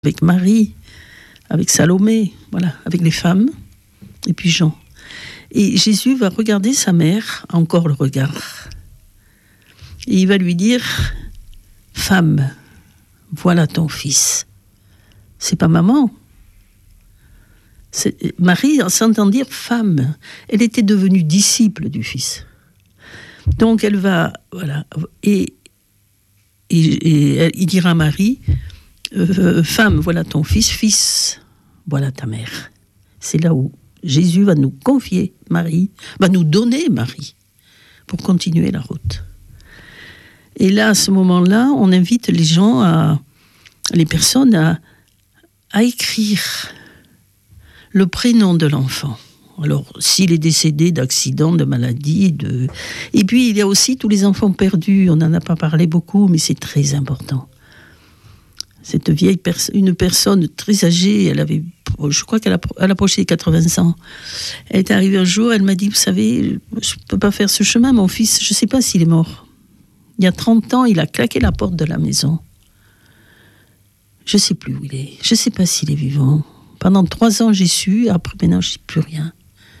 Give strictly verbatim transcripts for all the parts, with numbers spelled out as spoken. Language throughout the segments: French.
avec Marie, avec Salomé, voilà, avec les femmes, et puis Jean. Et Jésus va regarder sa mère, encore le regard. Et il va lui dire, « Femme, voilà ton fils. » C'est pas maman. C'est... Marie s'entend dire femme. Elle était devenue disciple du Fils. Donc elle va, voilà, et, et, et il dira à Marie, euh, femme, voilà ton fils, fils, voilà ta mère. C'est là où Jésus va nous confier Marie, va nous donner Marie, pour continuer la route. Et là, à ce moment-là, on invite les gens, à, les personnes à, à écrire le prénom de l'enfant. Alors, s'il est décédé d'accident, de maladie, de... et puis il y a aussi tous les enfants perdus. On n'en a pas parlé beaucoup, mais c'est très important. Cette vieille personne, une personne très âgée, elle avait, je crois qu'elle elle approchait quatre-vingts ans. Elle est arrivée un jour, elle m'a dit, vous savez, je ne peux pas faire ce chemin, mon fils, je ne sais pas s'il est mort. Il y a trente ans, il a claqué la porte de la maison. Je ne sais plus où il est, je ne sais pas s'il est vivant. Pendant trois ans, j'ai su, après maintenant, je ne sais plus rien.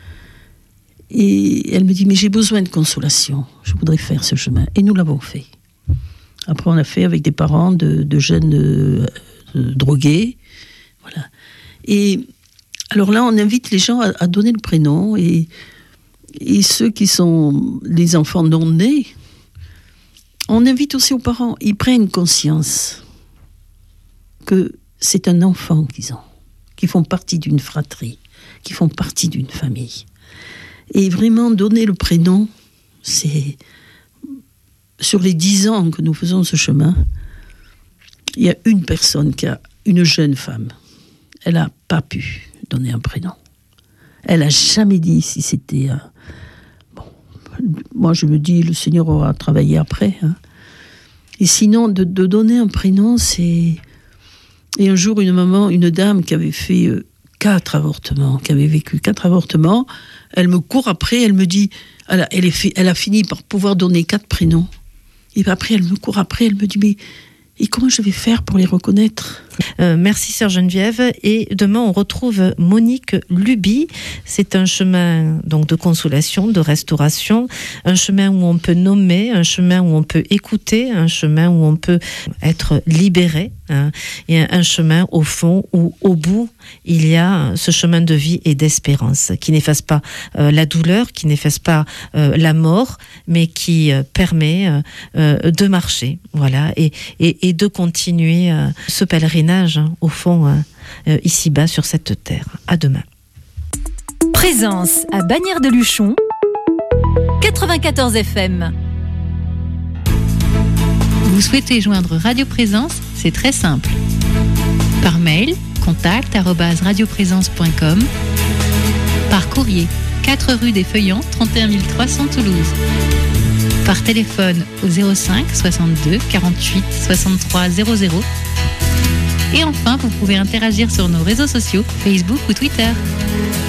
Et elle me dit, mais j'ai besoin de consolation, je voudrais faire ce chemin. Et nous l'avons fait. Après, on l'a fait avec des parents de, de jeunes euh, euh, drogués. Voilà. Et alors là, on invite les gens à, à donner le prénom. Et, et ceux qui sont les enfants non nés, on invite aussi aux parents. Ils prennent conscience que c'est un enfant qu'ils ont, qui font partie d'une fratrie, qui font partie d'une famille. Et vraiment, donner le prénom, c'est... Sur les dix ans que nous faisons ce chemin, il y a une personne qui a, une jeune femme, elle n'a pas pu donner un prénom. Elle n'a jamais dit si c'était... Euh, bon, moi, je me dis, le Seigneur aura travaillé après. Hein. Et sinon, de, de donner un prénom, c'est... Et un jour, une maman, une dame qui avait fait euh, quatre avortements, qui avait vécu quatre avortements, elle me court après, elle me dit... Elle a, elle, est fait, elle a fini par pouvoir donner quatre prénoms. Et après, elle me court après, elle me dit, mais et comment je vais faire pour les reconnaître ? euh, Merci Sœur Geneviève. Et demain, on retrouve Monique Luby. C'est un chemin donc de consolation, de restauration, un chemin où on peut nommer, un chemin où on peut écouter, un chemin où on peut être libéré, hein, et un chemin au fond où, au bout, il y a ce chemin de vie et d'espérance qui n'efface pas euh, la douleur, qui n'efface pas euh, la mort, mais qui euh, permet euh, euh, de marcher, voilà, et, et, et de continuer euh, ce pèlerinage, hein, au fond, euh, euh, ici-bas sur cette terre. À demain. Présence à Bagnères de Luchon, quatre-vingt-quatorze F M. Vous souhaitez joindre Radio Présence ? C'est très simple. Par mail, contact arobase radioprésence point com. Par courrier, quatre rue des Feuillants, trente et un mille trois cents Toulouse. Par téléphone au zéro cinq soixante-deux quarante-huit soixante-trois zéro zéro. Et enfin, vous pouvez interagir sur nos réseaux sociaux, Facebook ou Twitter.